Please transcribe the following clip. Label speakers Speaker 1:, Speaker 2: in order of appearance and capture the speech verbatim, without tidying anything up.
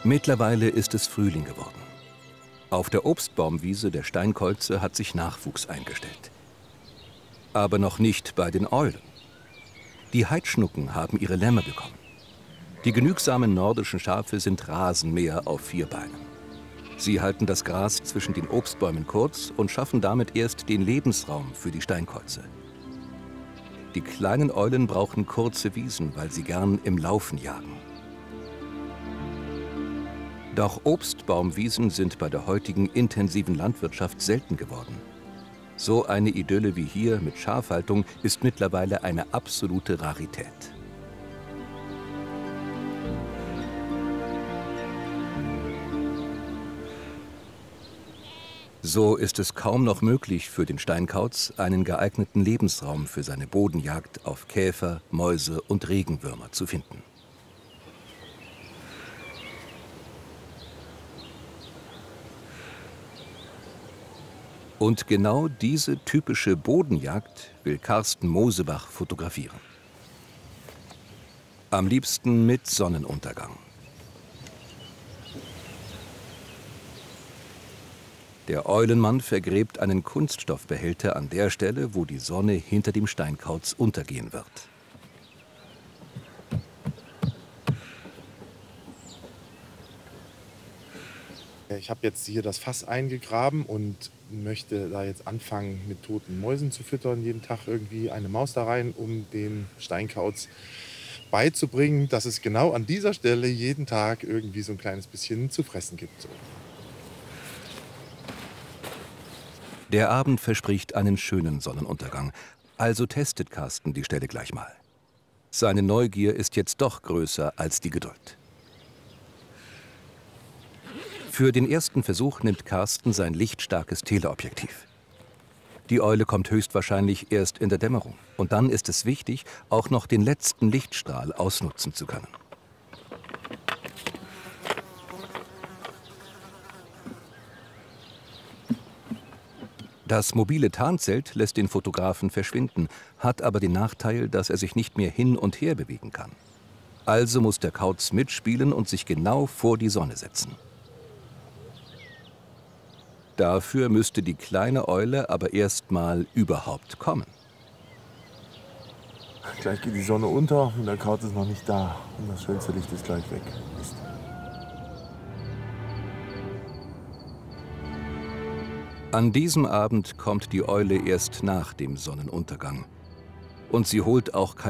Speaker 1: Mittlerweile ist es Frühling geworden. Auf der Obstbaumwiese der Steinkolze hat sich Nachwuchs eingestellt. Aber noch nicht bei den Eulen. Die Heidschnucken haben ihre Lämmer bekommen. Die genügsamen nordischen Schafe sind Rasenmäher auf vier Beinen. Sie halten das Gras zwischen den Obstbäumen kurz und schaffen damit erst den Lebensraum für die Steinkolze. Die kleinen Eulen brauchen kurze Wiesen, weil sie gern im Laufen jagen. Doch Obstbaumwiesen sind bei der heutigen intensiven Landwirtschaft selten geworden. So eine Idylle wie hier mit Schafhaltung ist mittlerweile eine absolute Rarität. So ist es kaum noch möglich für den Steinkauz, einen geeigneten Lebensraum für seine Bodenjagd auf Käfer, Mäuse und Regenwürmer zu finden. Und genau diese typische Bodenjagd will Carsten Mosebach fotografieren. Am liebsten mit Sonnenuntergang. Der Eulenmann vergräbt einen Kunststoffbehälter an der Stelle, wo die Sonne hinter dem Steinkauz untergehen wird.
Speaker 2: Ich habe jetzt hier das Fass eingegraben und möchte da jetzt anfangen, mit toten Mäusen zu füttern. Jeden Tag irgendwie eine Maus da rein, um dem Steinkauz beizubringen, dass es genau an dieser Stelle jeden Tag irgendwie so ein kleines bisschen zu fressen gibt.
Speaker 1: Der Abend verspricht einen schönen Sonnenuntergang, also testet Carsten die Stelle gleich mal. Seine Neugier ist jetzt doch größer als die Geduld. Für den ersten Versuch nimmt Carsten sein lichtstarkes Teleobjektiv. Die Eule kommt höchstwahrscheinlich erst in der Dämmerung. Und dann ist es wichtig, auch noch den letzten Lichtstrahl ausnutzen zu können. Das mobile Tarnzelt lässt den Fotografen verschwinden, hat aber den Nachteil, dass er sich nicht mehr hin und her bewegen kann. Also muss der Kauz mitspielen und sich genau vor die Sonne setzen. Dafür müsste die kleine Eule aber erst mal überhaupt kommen.
Speaker 2: Gleich geht die Sonne unter und der Kauz ist noch nicht da. Und das schönste Licht ist gleich weg. Mist.
Speaker 1: An diesem Abend kommt die Eule erst nach dem Sonnenuntergang. Und sie holt auch kein